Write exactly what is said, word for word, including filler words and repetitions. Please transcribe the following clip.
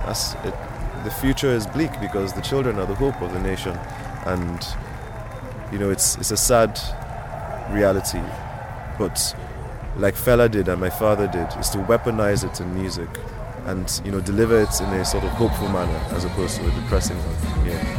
as it, the future is bleak because the children are the hope of the nation, and you know it's it's a sad reality. But like Fela did and my father did, is to weaponize it in music and you know deliver it in a sort of hopeful manner as opposed to a depressing one. Yeah.